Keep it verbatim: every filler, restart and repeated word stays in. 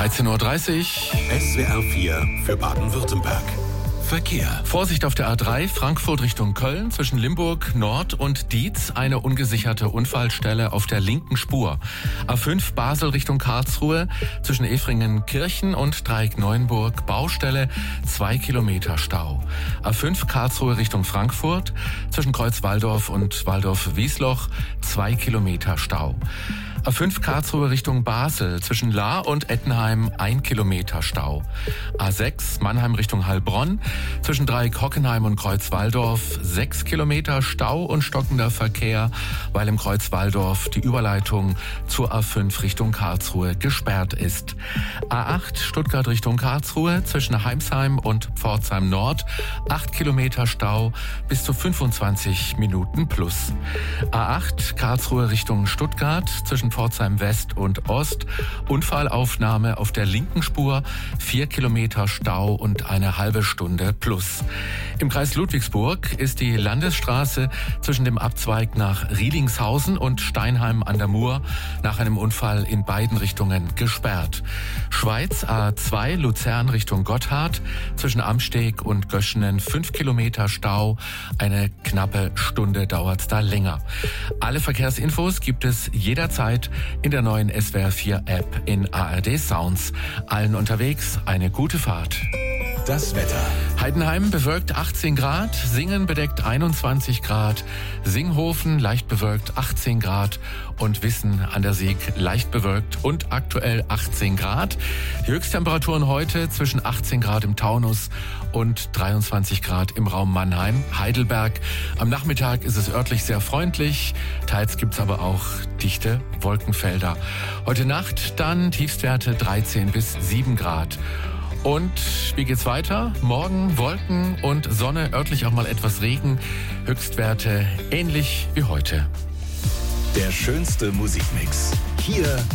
dreizehn Uhr dreißig. S W R vier für Baden-Württemberg. Verkehr. Vorsicht auf der A drei, Frankfurt Richtung Köln, zwischen Limburg Nord und Dietz, eine ungesicherte Unfallstelle auf der linken Spur. A fünf, Basel Richtung Karlsruhe, zwischen Efringen-Kirchen und Dreieck-Neuenburg, Baustelle, zwei Kilometer Stau. A fünf, Karlsruhe Richtung Frankfurt, zwischen Kreuz-Walldorf und Walldorf-Wiesloch, zwei Kilometer Stau. A fünf, Karlsruhe Richtung Basel, zwischen Lahr und Ettenheim, ein Kilometer Stau. A sechs, Mannheim Richtung Heilbronn, zwischen Dreieck-Hockenheim und Kreuz-Walldorf, sechs Kilometer Stau und stockender Verkehr, weil im Kreuz-Walldorf die Überleitung zur A fünf Richtung Karlsruhe gesperrt ist. A acht, Stuttgart Richtung Karlsruhe, zwischen Heimsheim und Pforzheim Nord, acht Kilometer Stau, bis zu fünfundzwanzig Minuten plus. A acht, Karlsruhe Richtung Stuttgart, zwischen Pforzheim West und Ost, Unfallaufnahme auf der linken Spur, vier Kilometer Stau und eine halbe Stunde plus. Im Kreis Ludwigsburg ist die Landesstraße zwischen dem Abzweig nach Rielingshausen und Steinheim an der Mur nach einem Unfall in beiden Richtungen gesperrt. Schweiz A zwei, Luzern Richtung Gotthard, zwischen Amsteg und Göschenen fünf Kilometer Stau, eine knappe Stunde dauert's da länger. Alle Verkehrsinfos gibt es jederzeit in der neuen S W R vier App in A R D Sounds. Allen unterwegs eine gute Fahrt. Das Wetter. Heidenheim bewölkt achtzehn Grad, Singen bedeckt einundzwanzig Grad, Singhofen leicht bewölkt achtzehn Grad und Wissen an der Sieg leicht bewölkt und aktuell achtzehn Grad. Die Höchsttemperaturen heute zwischen achtzehn Grad im Taunus und dreiundzwanzig Grad im Raum Mannheim, Heidelberg. Am Nachmittag ist es örtlich sehr freundlich, teils gibt's aber auch dichte Wolkenfelder. Heute Nacht dann Tiefstwerte dreizehn bis sieben Grad. Und wie geht's weiter? Morgen Wolken und Sonne, örtlich auch mal etwas Regen. Höchstwerte ähnlich wie heute. Der schönste Musikmix. Hier